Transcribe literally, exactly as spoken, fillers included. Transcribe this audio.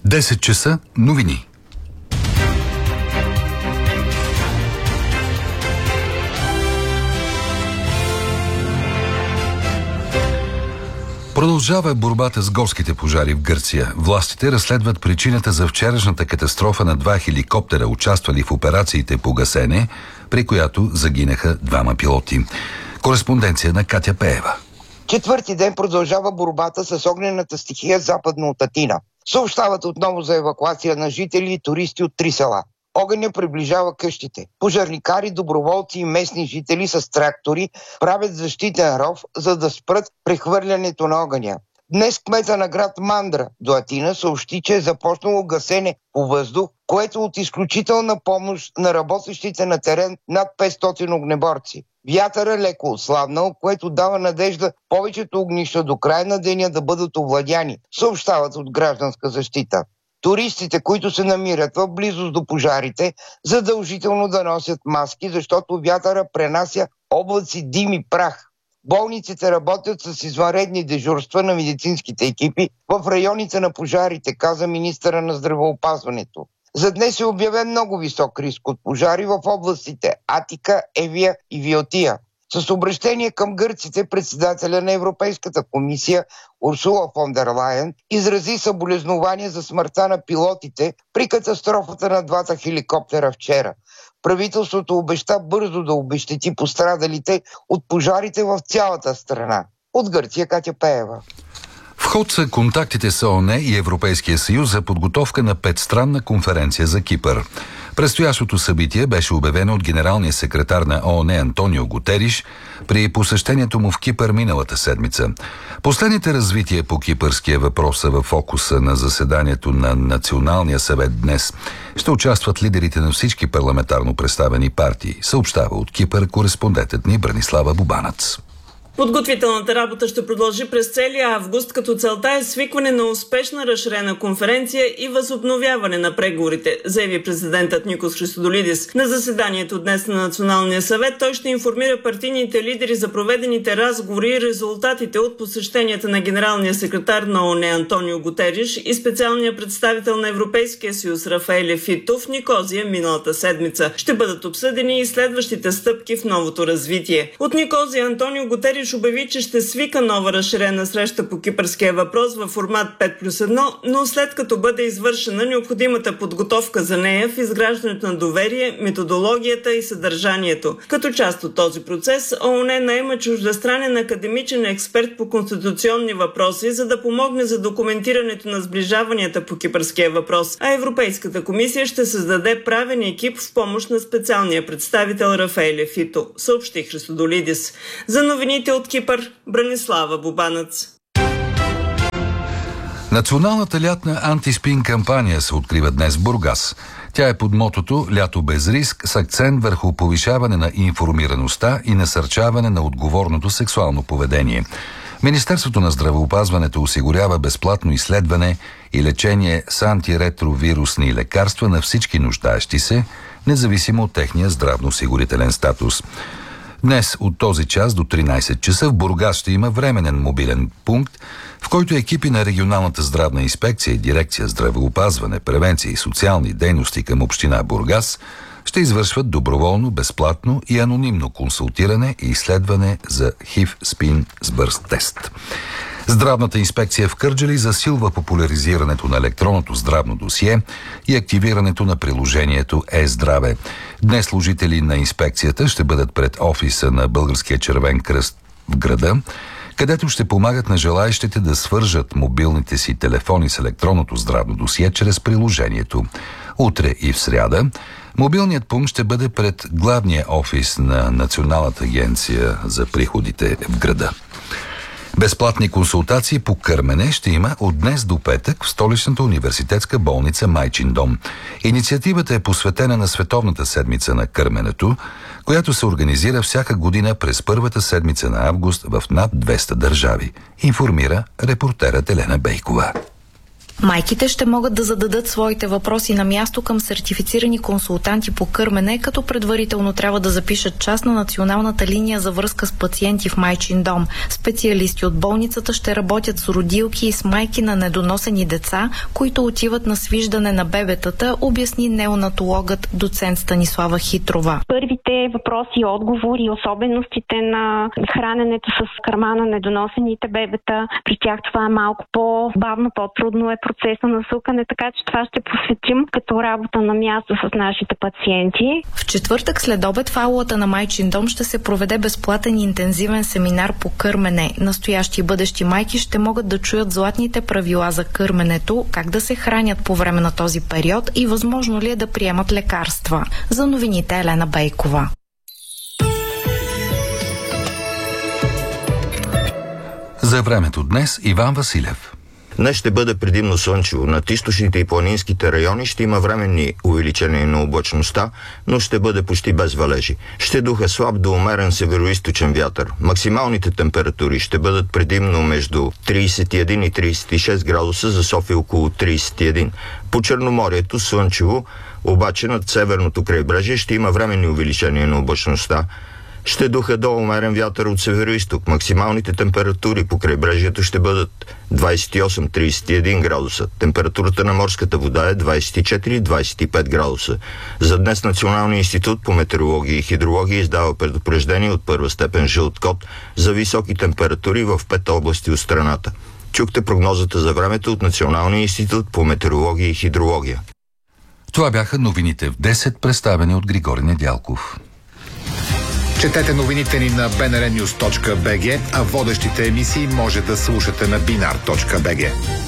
десет часа новини. Продължава борбата с горските пожари в Гърция. Властите разследват причината за вчерашната катастрофа на два хеликоптера, участвали в операциите по гасене, при която загинаха двама пилоти. Кореспонденция на Катя Пеева. Четвърти ден продължава борбата с огнената стихия западно от Атина. Съобщават отново за евакуация на жители и туристи от три села. Огъня приближава къщите. Пожарникари, доброволци и местни жители с трактори правят защитен ров, за да спрат прехвърлянето на огъня. Днес кмета на град Мандра до Атина съобщи, че е започнало гасене по въздух, което е от изключителна помощ на работещите на терен над петстотин огнеборци. Вятъра леко отслабнал, което дава надежда повечето огнища до края на деня да бъдат овладяни, съобщават от гражданска защита. Туристите, които се намират в близост до пожарите, задължително да носят маски, защото вятъра пренася облаци дим и прах. Болниците работят с извънредни дежурства на медицинските екипи в районите на пожарите, каза министъра на здравеопазването. За днес е обявен много висок риск от пожари в областите Атика, Евия и Виотия. С обращение към гърците, председателя на Европейската комисия Урсула фон дер Лайен изрази съболезнования за смъртта на пилотите при катастрофата на двата хеликоптера вчера. Правителството обеща бързо да обезщети пострадалите от пожарите в цялата страна. От Гърция, Катя Пеева. В ход са контактите с ООН и Европейския съюз за подготовка на петстранна конференция за Кипър. Предстоящото събитие беше обявено от генералния секретар на ООН Антонио Гутериш при посещението му в Кипър миналата седмица. Последните развития по кипърския въпрос са в фокуса на заседанието на Националния съвет днес. Ще участват лидерите на всички парламентарно представени партии, съобщава от Кипър кореспондентът ни Бранислава Бубанац. Подготвителната работа ще продължи през целия август, като целта е свикване на успешна разширена конференция и възобновяване на преговорите, заяви президентът Никос Христодолидис. На заседанието днес на Националния съвет той ще информира партийните лидери за проведените разговори и резултатите от посещенията на генералния секретар на ООН Антонио Гутериш и специалния представител на Европейския съюз Рафаеле Фито в Никозия миналата седмица. Ще бъдат обсъдени и следващите стъпки в новото развитие. От Никозия Антонио Гутериш обяви, че ще свика нова разширена среща по кипърския въпрос във формат пет плюс едно, но след като бъде извършена необходимата подготовка за нея в изграждането на доверие, методологията и съдържанието. Като част от този процес, ООН наема чуждестранен академичен експерт по конституционни въпроси, за да помогне за документирането на сближаванията по кипърския въпрос, а Европейската комисия ще създаде правен екип в помощ на специалния представител Рафаеле Фито, съобщи Христодолидис. За новините от Кипър, Бранислава Бубанац. Националната лятна антиспин кампания се открива днес в Бургас. Тя е под мотото «Лято без риск» с акцент върху повишаване на информираността и насърчаване на отговорното сексуално поведение. Министерството на здравеопазването осигурява безплатно изследване и лечение с антиретровирусни лекарства на всички нуждаещи се, независимо от техния здравноосигурителен статус. Днес от този час до тринайсет часа в Бургас ще има временен мобилен пункт, в който екипи на регионалната здравна инспекция и дирекция здравеопазване, превенция и социални дейности към община Бургас ще извършват доброволно, безплатно и анонимно консултиране и изследване за ХИВ спин с бърз тест. Здравната инспекция в Кърджали засилва популяризирането на електронното здравно досие и активирането на приложението Е-здраве. Днес служители на инспекцията ще бъдат пред офиса на Българския червен кръст в града, където ще помагат на желаещите да свържат мобилните си телефони с електронното здравно досие чрез приложението. Утре и в сряда мобилният пункт ще бъде пред главния офис на Националната агенция за приходите в града. Безплатни консултации по кърмене ще има от днес до петък в столичната университетска болница Майчин дом. Инициативата е посветена на Световната седмица на кърменето, която се организира всяка година през първата седмица на август в над двеста държави, информира репортерът Елена Бейкова. Майките ще могат да зададат своите въпроси на място към сертифицирани консултанти по кърмене, като предварително трябва да запишат час на националната линия за връзка с пациенти в майчин дом. Специалисти от болницата ще работят с родилки и с майки на недоносени деца, които отиват на свиждане на бебетата, обясни неонатологът доцент Станислава Хитрова. Първите въпроси и отговори, особеностите на храненето с кърма на недоносените бебета, при тях това е малко по-бавно, по-трудно е процеса на сукане, така че това ще посветим като работа на място с нашите пациенти. В четвъртък след обед в аулата на майчин дом ще се проведе безплатен и интензивен семинар по кърмене. Настоящи и бъдещи майки ще могат да чуят златните правила за кърменето, как да се хранят по време на този период и възможно ли е да приемат лекарства. За новините Елена Бейкова. За времето днес Иван Василев. Днес ще бъде предимно слънчево. Над източните и планинските райони ще има временни увеличения на облачността, но ще бъде почти без валежи. Ще духа слаб до умерен североизточен вятър. Максималните температури ще бъдат предимно между трийсет и един и трийсет и шест градуса, за София около трийсет и един. По Черноморието слънчево, обаче над северното крайбрежие ще има временни увеличения на облачността. Ще духа до умерен вятър от североизток. Максималните температури по крайбрежието ще бъдат двайсет и осем до трийсет и един градуса. Температурата на морската вода е двайсет и четири до двайсет и пет градуса. За днес Националният институт по метеорология и хидрология издава предупреждение от първа степен жълт код за високи температури в пет области от страната. Чухте прогнозата за времето от Националния институт по метеорология и хидрология. Това бяха новините в десет, представени от Григорий Недялков. Четете новините ни на би ен ар нюз точка би джи, а водещите емисии може да слушате на бинар точка би джи.